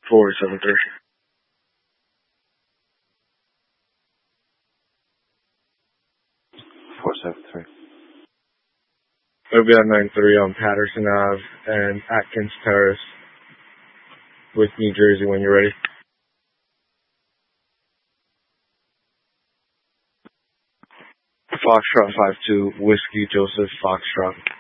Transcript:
473. It'll be at 93 on Patterson Ave and Atkins Terrace with New Jersey when you're ready. Foxtrot 52, Whiskey Joseph Foxtrot.